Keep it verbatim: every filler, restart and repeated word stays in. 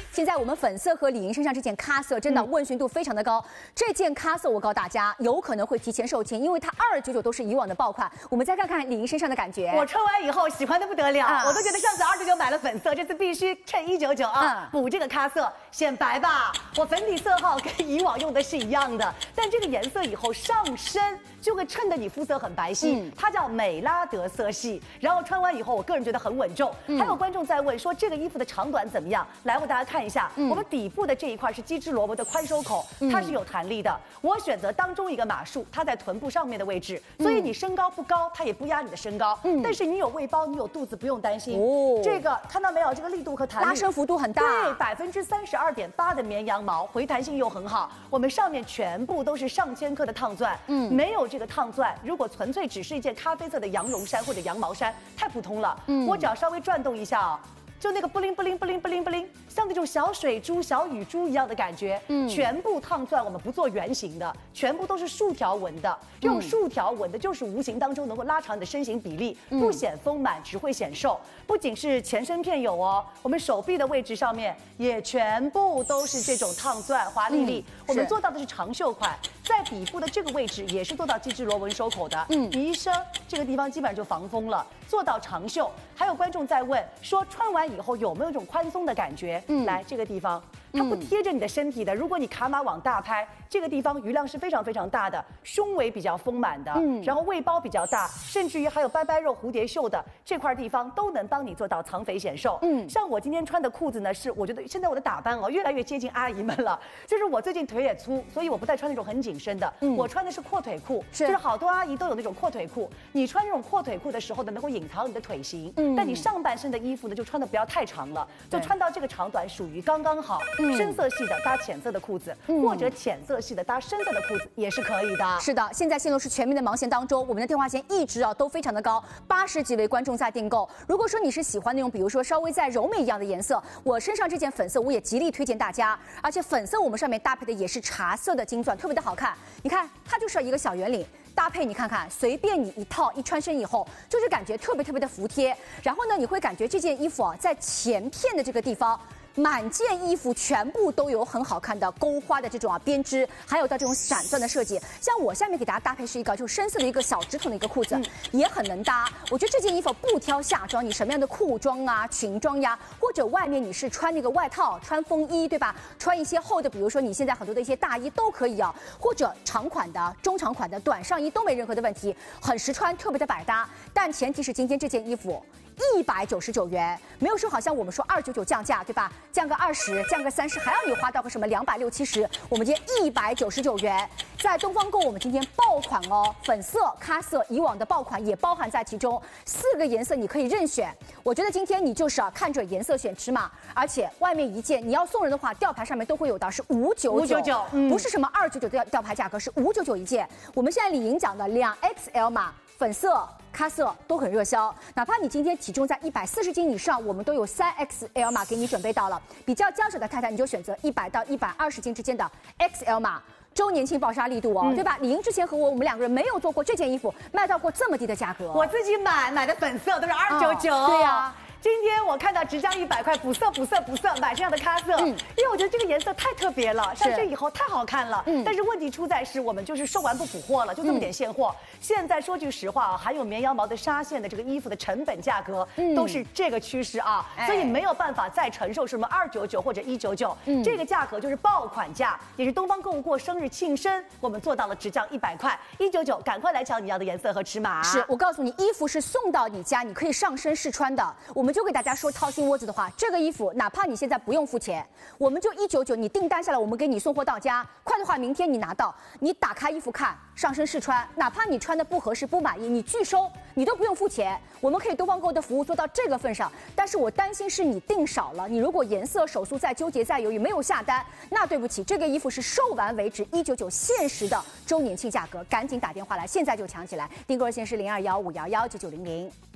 现在我们粉色和李莹身上这件咖色真的问询度非常的高。嗯、这件咖色我告诉大家，有可能会提前售罄，因为它二九九都是以往的爆款。我们再看看李莹身上的感觉， 我穿完以后喜欢的不得了， 啊、 我都觉得上次二九九买了粉色，这次必须趁一九九啊，补、嗯、这个咖色，显白吧。我粉底色号跟以往用的是一样的，但这个颜色以后上身就会衬得你肤色很白皙，嗯、它叫美拉德色系。然后穿完以后，我个人觉得很稳重。嗯、还有观众在问说这个衣服的长短怎么样？来，我给大家看一下，嗯、我们底部的这一块是鸡汁萝卜的宽收口，它是有弹力的。我选择当中一个码数，它在臀部上面的位置，所以你身高不高，它也不压你的身高。嗯、但是你有胃包，你有肚子，不用担心。哦，这个看到没有？这个力度和弹力拉伸幅度很大， 对，百分之三十二点八的绵羊毛，回弹性又很好。我们上面全部都是上千克的烫钻，嗯，没有这个烫钻，如果纯粹只是一件咖啡色的羊绒衫或者羊毛衫，太普通了。嗯，我只要稍微转动一下啊。就那个不灵不灵不灵不灵不灵，像那种小水珠、小雨珠一样的感觉，嗯，全部烫钻，我们不做圆形的，全部都是竖条纹的。这种竖条纹的，就是无形当中能够拉长你的身形比例，不显丰满，只会显瘦。不仅是前身片有哦，我们手臂的位置上面也全部都是这种烫钻，华丽丽。嗯、我们做到的是长袖款，在底部的这个位置也是做到鸡汁螺纹收口的，嗯，一升这个地方基本上就防风了，做到长袖。还有观众在问说，穿完以后有没有一种宽松的感觉？嗯，来这个地方，它不贴着你的身体的。如果你卡马往大拍，这个地方余量是非常非常大的，胸围比较丰满的，嗯，然后胃包比较大，甚至于还有拜拜肉、蝴蝶袖的这块地方都能帮你做到藏肥显瘦。嗯，像我今天穿的裤子呢，是我觉得现在我的打扮哦越来越接近阿姨们了，就是我最近腿也粗，所以我不再穿那种很紧身的，嗯，我穿的是阔腿裤，是就是好多阿姨都有那种阔腿裤，你穿这种阔腿裤的时候呢，能够隐藏你的腿型，嗯，但你上半身的衣服呢就穿的不要太长了，就穿到这个长短属于刚刚好，嗯，深色系的搭浅色的裤子，嗯、或者浅色系的搭深色的裤子也是可以的。 是的，现在线路是全面的盲线当中，我们的电话线一直啊都非常的高，八十几位观众在订购。如果说你是喜欢那种比如说稍微再柔美一样的颜色，我身上这件粉色我也极力推荐大家，而且粉色我们上面搭配的也是茶色的金钻，特别的好看。你看它就是一个小圆领。搭配你看看，随便你一套一穿身以后，就是感觉特别特别的服帖。然后呢，你会感觉这件衣服啊，在前片的这个地方。满件衣服全部都有很好看的钩花的这种啊编织，还有到这种闪钻的设计。像我下面给大家搭配是一个就是深色的一个小直筒的一个裤子，嗯、也很能搭。我觉得这件衣服不挑下装，你什么样的裤装啊、裙装呀，或者外面你是穿那个外套、穿风衣，对吧？穿一些厚的，比如说你现在很多的一些大衣都可以啊，或者长款的、中长款的短上衣都没任何的问题，很实穿，特别的百搭。但前提是今天这件衣服。一百九十九元，没有说好像我们说二九九降价，对吧？降个二十，降个三十，还要你花到个什么两百六七十？我们今天一百九十九元，在东方购我们今天爆款哦，粉色、咖色，以往的爆款也包含在其中，四个颜色你可以任选。我觉得今天你就是啊，看准颜色选尺码，而且外面一件你要送人的话，吊牌上面都会有的是五九九，不是什么二九九的吊牌价格，是五九九一件。我们现在李莹讲的两 X L 码，粉色。咖色都很热销，哪怕你今天体重在一百四十斤以上，我们都有三 X L 码给你准备到了。比较娇小的太太，你就选择一百到一百二十斤之间的 X L 码。周年庆爆杀力度哦，嗯、对吧？李莹之前和我，我们两个人没有做过这件衣服，卖到过这么低的价格。 我自己买买的粉色都是二九九， 对呀、啊。 今天我看到直降一百块，补色补色补色，买这样的咖色，嗯，因为我觉得这个颜色太特别了，上身以后太好看了，嗯，但是问题出在是我们就是售完不补货了，就这么点现货。嗯、现在说句实话啊，含有绵羊毛的纱线的这个衣服的成本价格，嗯，都是这个趋势啊，哎、所以没有办法再承受什么二九九或者一九九，嗯，这个价格就是爆款价，也是东方购物过生日庆生，我们做到了直降一百块，一九九，赶快来抢你要的颜色和尺码。 是我告诉你，衣服是送到你家，你可以上身试穿的，我们。就给大家说掏心窝子的话，这个衣服哪怕你现在不用付钱，我们就一九九，你订单下来，我们给你送货到家。快的话，明天你拿到，你打开衣服看，上身试穿，哪怕你穿的不合适、不满意，你拒收，你都不用付钱。我们可以东方购物的服务做到这个份上，但是我担心是你订少了，你如果颜色手速再纠结再犹豫，没有下单，那对不起，这个衣服是售完为止，一九九限时的周年庆价格，赶紧打电话来，现在就抢起来，订购热线是零二幺五幺幺九九零零。